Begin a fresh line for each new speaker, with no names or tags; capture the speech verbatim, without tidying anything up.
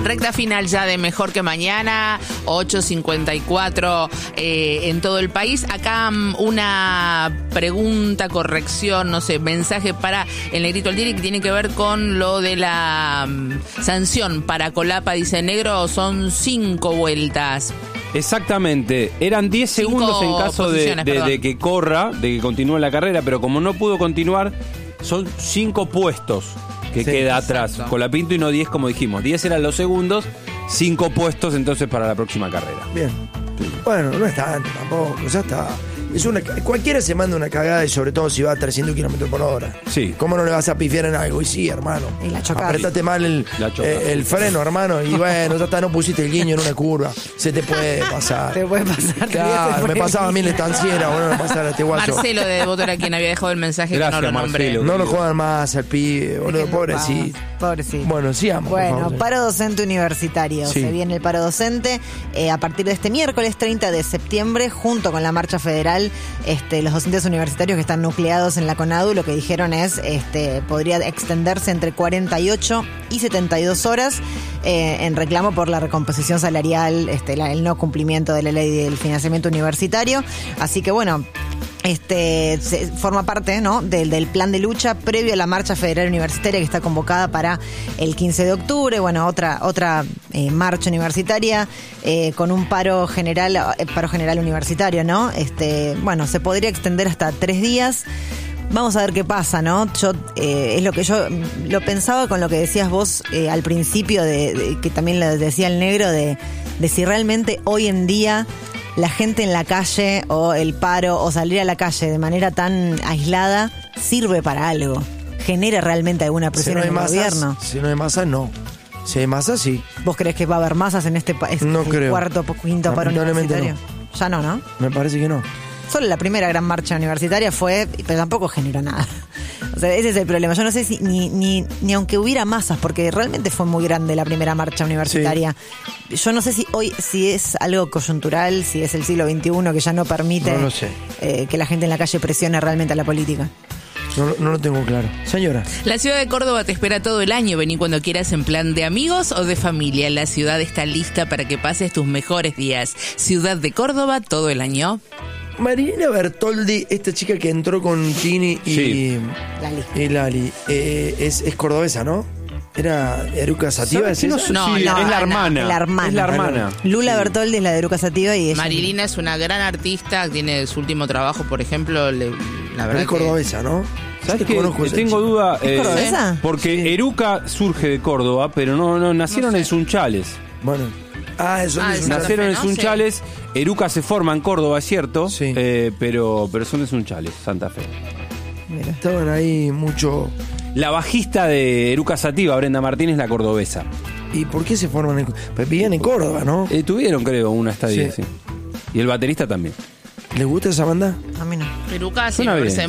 Recta final ya de Mejor que Mañana, ocho cincuenta y cuatro eh, en todo el país. Acá um, una pregunta, corrección, no sé, mensaje para el Negrito Altieri que tiene que ver con lo de la um, sanción para Colapa. Dice Negro, son cinco vueltas.
Exactamente, eran diez segundos en caso de, de, de que corra, de que continúe la carrera, pero como no pudo continuar, son cinco puestos que sí, queda atrás.
Exacto.
Colapinto y no diez como dijimos. diez eran los segundos, cinco puestos entonces para la próxima carrera.
Bien. Bueno, no es tanto tampoco, ya está. Es una, cualquiera se manda una cagada y sobre todo si va a trescientos kilómetros por hora.
Sí.
¿Cómo no le vas a pifiar en algo? Y sí, hermano.
Y la chocás.
Apretate mal el, eh, el freno, hermano. Y bueno, ya está, no pusiste el guiño en una curva. Se te puede pasar.
Te puede pasar.
Claro, me pasaba a mí en la estanciera. Bueno, me pasaba a este guacho.
Marcelo de Devoto era quien había dejado el mensaje.
Gracias,
que no lo nombré.
Marcelo.
No lo jodan más al pibe, boludo, pobrecito.
Pobrecito.
Bueno, sigamos.
Bueno, paro docente universitario.
Sí.
Se viene el paro docente eh, a partir de este miércoles treinta de septiembre, junto con la marcha federal. Este, los docentes universitarios que están nucleados en la CONADU, lo que dijeron es, este, podría extenderse entre cuarenta y ocho y setenta y dos horas eh, en reclamo por la recomposición salarial, este, la, el no cumplimiento de la ley del financiamiento universitario. Así que bueno, Este se, forma parte, ¿no?, del, del plan de lucha previo a la marcha federal universitaria que está convocada para el quince de octubre. Bueno, otra otra eh, marcha universitaria eh, con un paro general, eh, paro general universitario, ¿no? Este, bueno, se podría extender hasta tres días. Vamos a ver qué pasa, ¿no? Yo eh, es lo que yo lo pensaba con lo que decías vos eh, al principio, de, de que también lo decía el Negro, de, de si realmente hoy en día la gente en la calle o el paro o salir a la calle de manera tan aislada sirve para algo, genera realmente alguna presión
si no
en el
masas,
gobierno.
Si no hay masas, no. Si hay masas, sí.
¿Vos creés que va a haber masas en este país?
No creo.
Cuarto, quinto paro
Lamentablemente
universitario.
no.
Ya no, ¿no?
Me parece que no.
Solo la primera gran marcha universitaria fue, pero tampoco generó nada. O sea, ese es el problema. Yo no sé si ni, ni, ni aunque hubiera masas, porque realmente fue muy grande la primera marcha universitaria. Sí. Yo no sé si hoy, si es algo coyuntural, si es el siglo veintiuno que ya no permite
no lo sé.
eh, que la gente en la calle presione realmente a la política.
No, no lo tengo claro. Señora.
La ciudad de Córdoba te espera todo el año. Vení cuando quieras en plan de amigos o de familia. La ciudad está lista para que pases tus mejores días. Ciudad de Córdoba todo el año.
Marilina Bertoldi, esta chica que entró con Tini y
Sí.
Lali.
y Lali, eh, es, es cordobesa, ¿no? Era Eruca Sativa, ¿es
No,
eso?
No,
sí,
la
es la
hermana.
hermana.
La hermana.
Es la hermana.
Lula
Sí.
Bertoldi es la de Eruca Sativa y ella.
Marilina es una gran artista, tiene su último trabajo, por ejemplo, le, la
Pero
verdad
es
que...
cordobesa, ¿no?
¿Sabes
Yo
qué?
conozco esa
Tengo
chica.
duda.
¿Es cordobesa?
Porque
Sí.
Eruca surge de Córdoba, pero no, no nacieron
No sé.
en Sunchales.
Bueno. Ah, eso
Ah,
es
es
una...
Santa Fe,
Nacieron en
¿no?
Sunchales. Eruca se forma en Córdoba, es cierto.
Sí.
eh, pero, pero son de Sunchales, Santa Fe.
Mira.
Estaban ahí mucho...
La bajista de Eruca Sativa, Brenda Martínez, la cordobesa.
¿Y por qué se forman en... Pues vivían en Córdoba, ¿no?
Eh, tuvieron, creo, una estadía,
Sí.
sí. Y el baterista también.
¿Les gusta esa banda?
A mí no.
Peruca, sí,
Suena
me
bien.
parece